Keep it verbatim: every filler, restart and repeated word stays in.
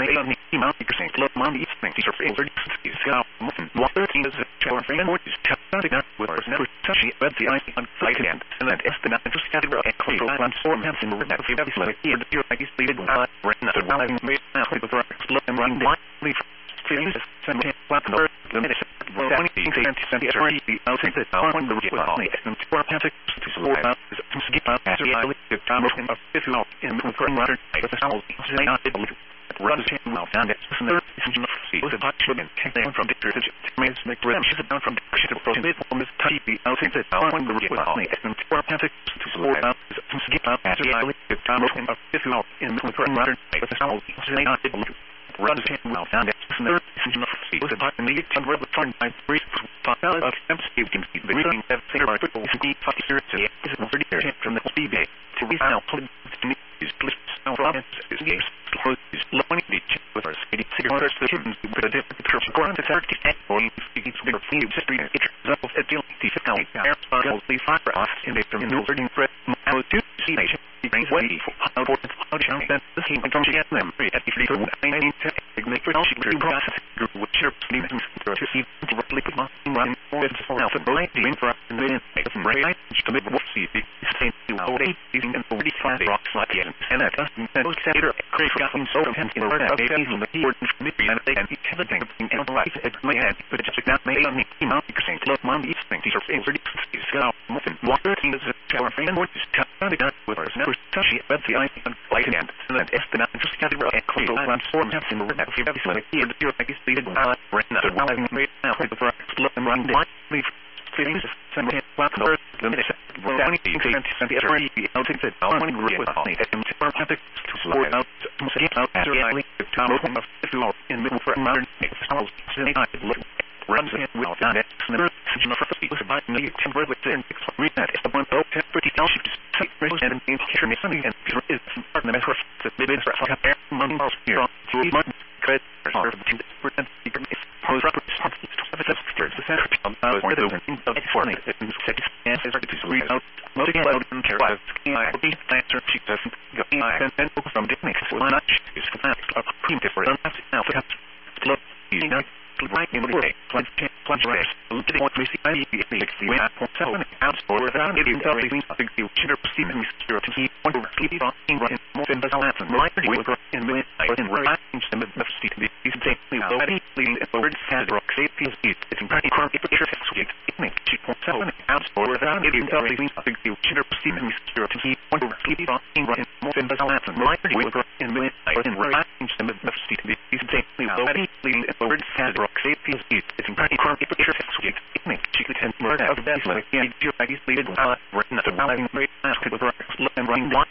made on the email because I love money things are free or is out often what thirteen is a shower frame or is chatting up with us never touchy but the ice on site and and that is the not just got a clear transform has in the that if it's like here the pure like is leaded with right now the one having made now with the explode and run blindly feelings and what the the minute well twenty centimeters I think that I want the real and for panic to slow down is to skip out as I the time of if you know in the current water with the sound say not to believe runs him well down it is not see was a touch and take down from the church means make rim she's down from the shit of from this T V I think that I want the real and for panic to slow down is to skip out as I the time of if you know in the current water with the sound say not to believe runs him well down it is not see was a touch and the ten red turn by three five of them Steve can be reading that figure by football is deep five years is thirty years from the T V to we now put is split now from is games close is lonely beach with our city cigarettes the kittens with a different church ground it's thirty eight point six bigger field history it examples at the fiscal air sparkles the fiber off in the from the learning threat how to see nation brings way for how to how to challenge that the same from get them at the free nineteen ten make for the process group which are needing to see directly with my run with now for the team for and then make some right to make what see the same how they using and forty five rocks like it and that those center create got them so tense in the word they even the word for me and they can each other thing and the life at my head but just not made on me email because I love my these things these are things for these go muffin water thing is a shower frame and just cut down the with us never touch it but the ice and light again and then if the not just got it right clear transform have in the word that if it's like here the pure like is the right now while having made now with the look and run blindly feelings and what the the minute well down eighteen centimeters I think that I want to read with all the panic to slow out to skip out as I leave the time of if you are in middle for modern sounds say I look runs in well down it never was about me temporarily and read that is the one oh ten pretty tell she just take risk and in care me something and is part of the message that maybe it's for air money here three months credit or two percent pose up the center of the for me and six and is to read out most again out and care about I will be answer she doesn't go and then from different why not is the fact of cream different now for look you know right in the way plunge plunge race didn't want to see I need the way at point seven ounce or without it even though they think you should have seen me secure to keep on sleeping on in right more than the last and right we were in the I was in right in the middle of the city these days though any leading the word had rock safety is it's in practice if it's it makes two point seven ounce or without it even though they think you should have seen me secure to keep on sleeping on in right more than the last and right we were in the I was in right in the middle of the city these days though any leading the word had safety is it's in practice if it's it makes you could tend more out of that like yeah you like is leaded with right now the having great ask with the and running